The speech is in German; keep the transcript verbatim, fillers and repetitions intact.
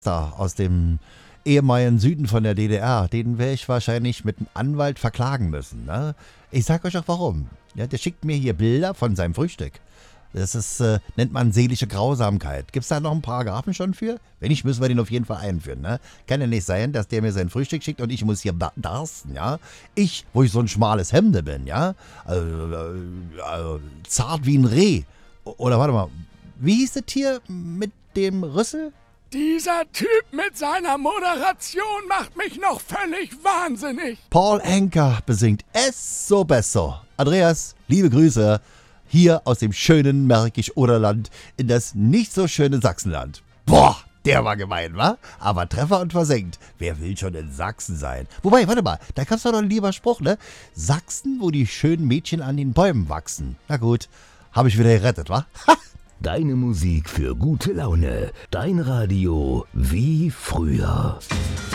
da aus dem ehemaligen Süden von der D D R, den werde ich wahrscheinlich mit einem Anwalt verklagen müssen. Ne? Ich sag euch auch warum. Ja, der schickt mir hier Bilder von seinem Frühstück. Das ist, äh, nennt man seelische Grausamkeit. Gibt's da noch einen Paragraphen schon für? Wenn nicht, müssen wir den auf jeden Fall einführen. Ne? Kann ja nicht sein, dass der mir sein Frühstück schickt und ich muss hier da- darsten, ja? Ich, wo ich so ein schmales Hemde bin, ja? Also, äh, also, zart wie ein Reh. O- Oder warte mal, wie hieß das Tier mit dem Rüssel? Dieser Typ mit seiner Moderation macht mich noch völlig wahnsinnig. Paul Anka besingt Es so besser. Andreas, liebe Grüße hier aus dem schönen Märkisch-Oderland in das nicht so schöne Sachsenland. Boah, der war gemein, wa? Aber Treffer und versenkt. Wer will schon in Sachsen sein? Wobei, warte mal, da gab's doch noch ein lieber Spruch, ne? Sachsen, wo die schönen Mädchen an den Bäumen wachsen. Na gut, habe ich wieder gerettet, wa? Ha! Deine Musik für gute Laune. Dein Radio wie früher.